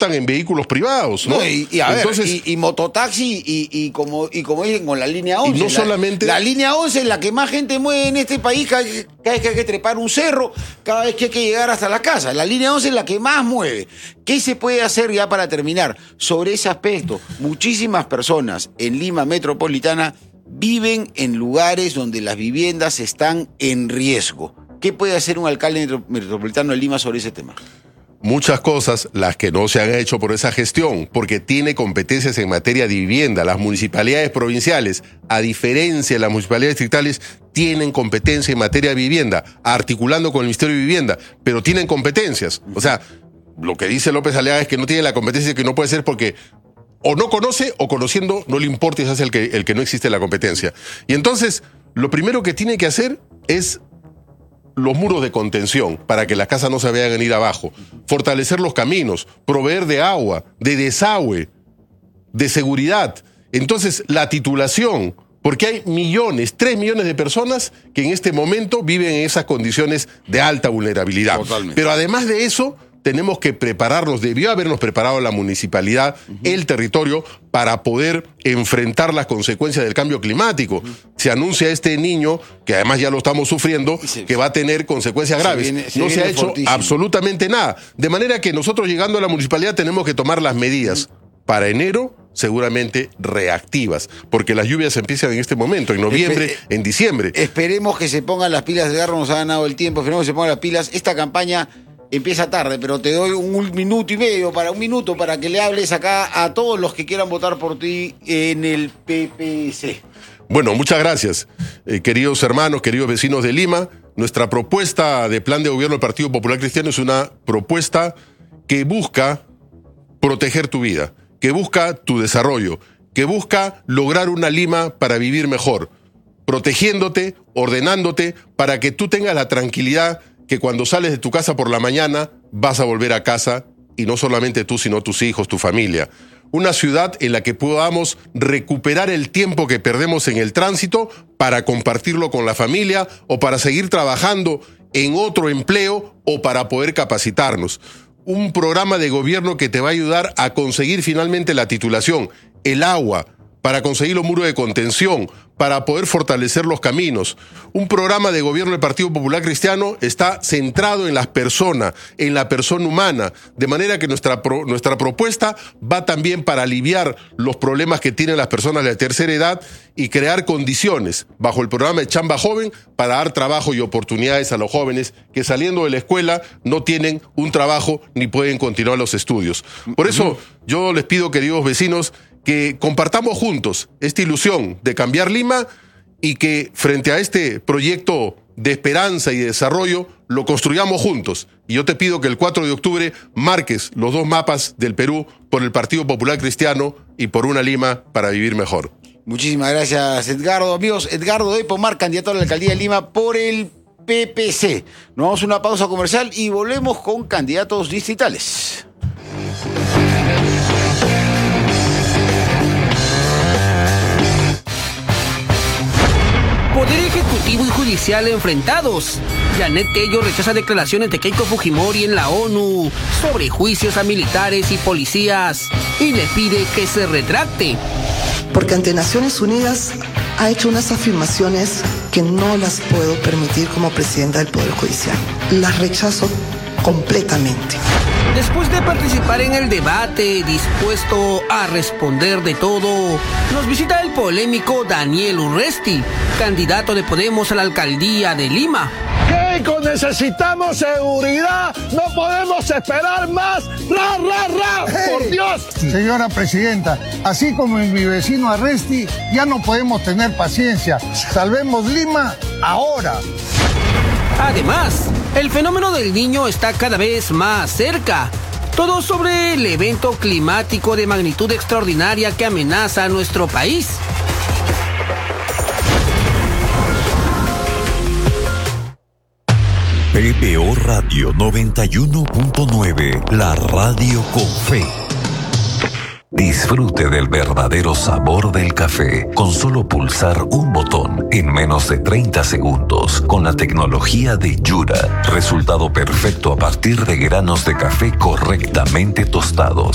montan en vehículos privados, ¿no? Entonces, mototaxi y como dicen con la línea 11. Y no solamente... La línea 11 es la que más gente mueve en este país cada vez que hay que trepar un cerro, cada vez que hay que llegar hasta la casa. La línea 11 es la que más mueve. ¿Qué se puede hacer ya para terminar? Sobre ese aspecto, muchísimas personas en Lima metropolitana viven en lugares donde las viviendas están en riesgo. ¿Qué puede hacer un alcalde metropolitano de Lima sobre ese tema? Muchas cosas, las que no se han hecho por esa gestión, porque tiene competencias en materia de vivienda. Las municipalidades provinciales, a diferencia de las municipalidades distritales, tienen competencia en materia de vivienda, articulando con el Ministerio de Vivienda, pero tienen competencias. O sea, lo que dice López Aliaga es que no tiene la competencia, que no puede ser porque o no conoce o conociendo no le importa y se hace el que no existe la competencia. Y entonces, lo primero que tiene que hacer es los muros de contención para que las casas no se vayan a ir abajo, fortalecer los caminos, proveer de agua, de desagüe, de seguridad. Entonces, la titulación, porque hay 3 millones de personas que en este momento viven en esas condiciones de alta vulnerabilidad. Totalmente. Pero además de eso, tenemos que prepararnos, debió habernos preparado la municipalidad, el territorio, para poder enfrentar las consecuencias del cambio climático. Se anuncia este niño, que además ya lo estamos sufriendo, que va a tener consecuencias graves. No se ha hecho absolutamente nada. De manera que nosotros, llegando a la municipalidad, tenemos que tomar las medidas para enero, seguramente reactivas, porque las lluvias empiezan en este momento, en noviembre, en diciembre. Esperemos que se pongan las pilas. Edgardo nos ha ganado el tiempo, esperemos que se pongan las pilas. Esta campaña empieza tarde, pero te doy un minuto y medio, un minuto para que le hables acá a todos los que quieran votar por ti en el PPC. Bueno, muchas gracias, queridos hermanos, queridos vecinos de Lima. Nuestra propuesta de plan de gobierno del Partido Popular Cristiano es una propuesta que busca proteger tu vida, que busca tu desarrollo, que busca lograr una Lima para vivir mejor, protegiéndote, ordenándote, para que tú tengas la tranquilidad que cuando sales de tu casa por la mañana vas a volver a casa, y no solamente tú, sino tus hijos, tu familia. Una ciudad en la que podamos recuperar el tiempo que perdemos en el tránsito para compartirlo con la familia o para seguir trabajando en otro empleo o para poder capacitarnos. Un programa de gobierno que te va a ayudar a conseguir finalmente la titulación, el agua, para conseguir los muros de contención, para poder fortalecer los caminos. Un programa de gobierno del Partido Popular Cristiano está centrado en las personas, en la persona humana, de manera que nuestra propuesta va también para aliviar los problemas que tienen las personas de la tercera edad y crear condiciones bajo el programa de Chamba Joven para dar trabajo y oportunidades a los jóvenes que saliendo de la escuela no tienen un trabajo ni pueden continuar los estudios. Por eso yo les pido, queridos vecinos, que compartamos juntos esta ilusión de cambiar Lima y que frente a este proyecto de esperanza y de desarrollo lo construyamos juntos. Y yo te pido que el 4 de octubre marques los 2 mapas del Perú por el Partido Popular Cristiano y por una Lima para vivir mejor. Muchísimas gracias, Edgardo. Amigos, Edgardo de Pomar, candidato a la alcaldía de Lima por el PPC. Nos vamos a una pausa comercial y volvemos con candidatos distritales. Poder Ejecutivo y Judicial enfrentados. Janet Tello rechaza declaraciones de Keiko Fujimori en la ONU sobre juicios a militares y policías y le pide que se retracte. Porque ante Naciones Unidas ha hecho unas afirmaciones que no las puedo permitir como presidenta del Poder Judicial. Las rechazo completamente. Después de participar en el debate, dispuesto a responder de todo, nos visita el polémico Daniel Urresti, candidato de Podemos a la alcaldía de Lima. Keiko, necesitamos seguridad, no podemos esperar más. ¡Ra, ra, ra! ¡Por Dios! Señora presidenta, así como en mi vecino Urresti, ya no podemos tener paciencia. Salvemos Lima ahora. Además, el fenómeno del Niño está cada vez más cerca. Todo sobre el evento climático de magnitud extraordinaria que amenaza a nuestro país. PPO Radio 91.9, la radio con fe. Disfrute del verdadero sabor del café con solo pulsar un botón en menos de 30 segundos con la tecnología de Yura. Resultado perfecto a partir de granos de café correctamente tostados.